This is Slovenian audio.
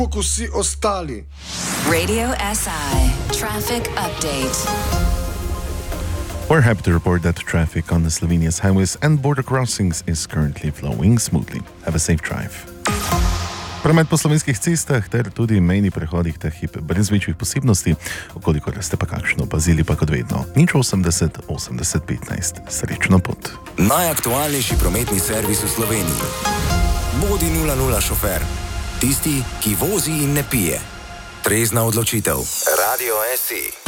kot vsi ostali. Radio SI Traffic Update. We're happy to report that traffic on the Slovenia's highways and border crossings is currently flowing smoothly. Have a safe drive. Promet po slovenskih cestah ter tudi mejnih prehodih ta hip brez večjih posebnosti, okolikor ste pa kakšno opazili, pa kot vedno. 080 80 15. Srečno pot. Najaktualnejši prometni servis v Sloveniji. Bodi 00 šofer. Tisti, ki vozi in ne pije. Trezna odločitev. Radio SI.